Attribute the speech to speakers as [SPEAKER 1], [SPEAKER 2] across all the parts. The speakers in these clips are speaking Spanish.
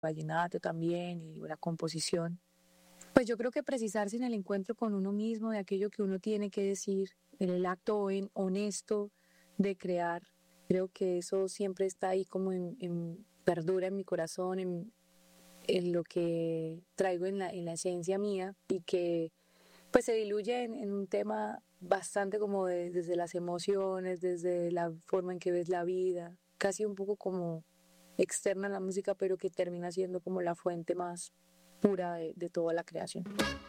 [SPEAKER 1] vallenato también y la composición. Pues yo creo que precisarse en el encuentro con uno mismo, de aquello que uno tiene que decir, en el acto honesto de crear, creo que eso siempre está ahí como perdura en mi corazón, en lo que traigo en la esencia mía y que pues se diluye en un tema bastante como desde las emociones, desde la forma en que ves la vida, casi un poco como externa a la música, pero que termina siendo como la fuente más pura de toda la creación.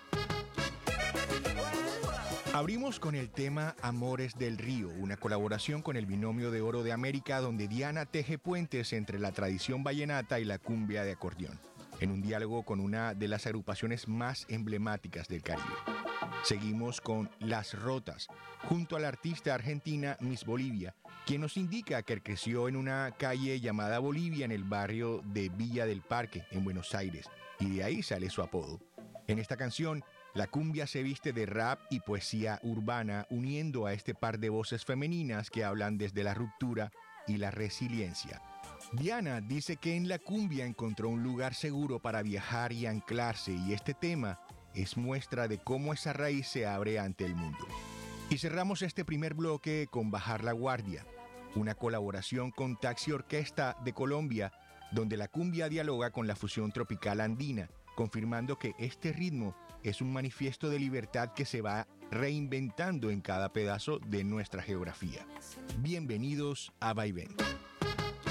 [SPEAKER 2] Abrimos con el tema Amores del Río, una colaboración con el Binomio de Oro de América, donde Diana teje puentes entre la tradición vallenata y la cumbia de acordeón, en un diálogo con una de las agrupaciones más emblemáticas del Caribe. Seguimos con Las Rotas, junto a la artista argentina Miss Bolivia, quien nos indica que creció en una calle llamada Bolivia en el barrio de Villa del Parque, en Buenos Aires, y de ahí sale su apodo. En esta canción, la cumbia se viste de rap y poesía urbana, uniendo a este par de voces femeninas que hablan desde la ruptura y la resiliencia. Diana dice que en la cumbia encontró un lugar seguro para viajar y anclarse, y este tema es muestra de cómo esa raíz se abre ante el mundo. Y cerramos este primer bloque con Bajar la Guardia, una colaboración con Taxi Orquesta de Colombia, donde la cumbia dialoga con la fusión tropical andina, confirmando que este ritmo es un manifiesto de libertad que se va reinventando en cada pedazo de nuestra geografía. Bienvenidos a Vaivén.